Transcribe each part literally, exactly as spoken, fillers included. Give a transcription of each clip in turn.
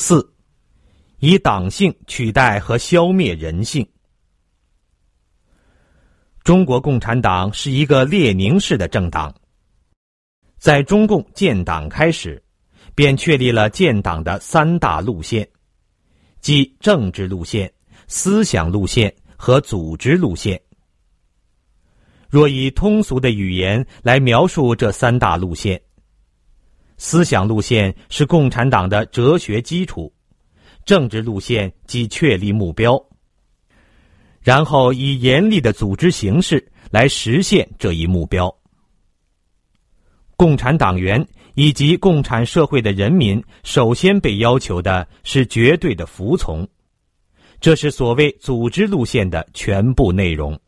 四、以党性取代和消灭人性。中国共产党是一个列宁式的政党，在中共建党开始，便确立了建党的三大路线，即政治路线、思想路线和组织路线。若以通俗的语言来描述这三大路线，思想路线是共产党的哲学基础，政治路线即确立目标，然后以严厉的组织形式来实现这一目标。共产党员以及共产社会的人民首先被要求的是绝对的服从，这是所谓组织路线的全部内容。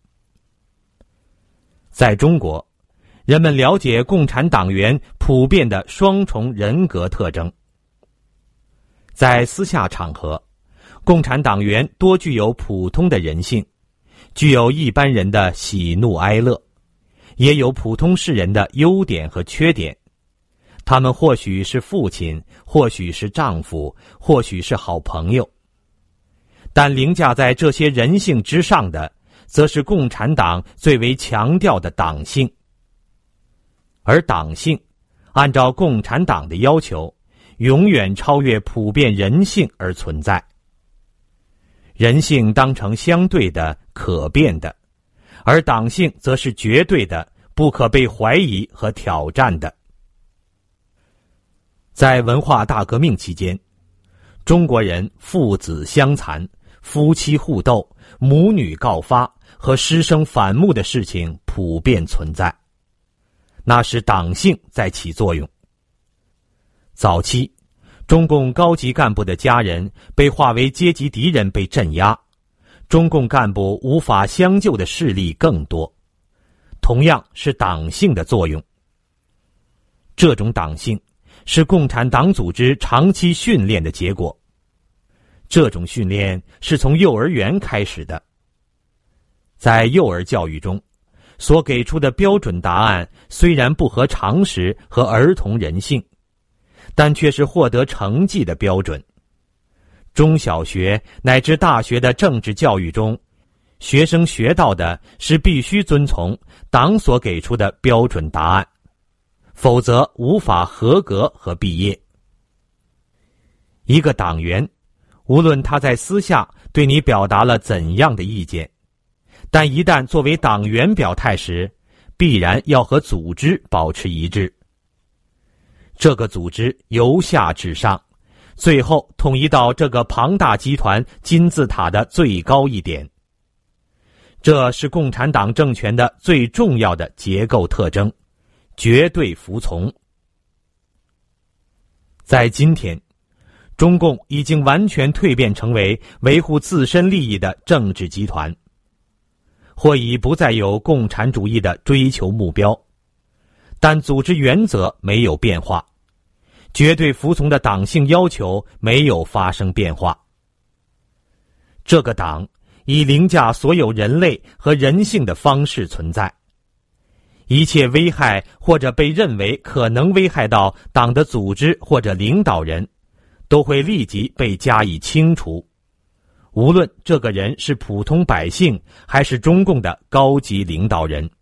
在中国，人们了解共产党员普遍的双重人格特征。在私下场合，共产党员多具有普通的人性，具有一般人的喜怒哀乐，也有普通世人的优点和缺点。他们或许是父亲，或许是丈夫，或许是好朋友。但凌驾在这些人性之上的，则是共产党最为强调的党性。而党性，按照共产党的要求，永远超越普遍人性而存在。人性当成相对的、可变的，而党性则是绝对的、不可被怀疑和挑战的。在文化大革命期间，中国人父子相残、夫妻互斗、母女告发和师生反目的事情普遍存在，那是党性在起作用。早期，中共高级干部的家人被划为阶级敌人被镇压，中共干部无法相救的事例更多，同样是党性的作用。这种党性是共产党组织长期训练的结果，这种训练是从幼儿园开始的。在幼儿教育中，所给出的标准答案虽然不合常识和儿童人性，但却是获得成绩的标准。中小学乃至大学的政治教育中，学生学到的是必须遵从党所给出的标准答案，否则无法合格和毕业。一个党员，无论他在私下对你表达了怎样的意见，但一旦作为党员表态时，必然要和组织保持一致。这个组织由下至上，最后统一到这个庞大集团金字塔的最高一点。这是共产党政权的最重要的结构特征，绝对服从。在今天，中共已经完全蜕变成为维护自身利益的政治集团，或已不再有共产主义的追求目标，但组织原则没有变化，绝对服从的党性要求没有发生变化。这个党以凌驾所有人类和人性的方式存在，一切危害或者被认为可能危害到党的组织或者领导人，都会立即被加以清除，无论这个人是普通百姓还是中共的高级领导人。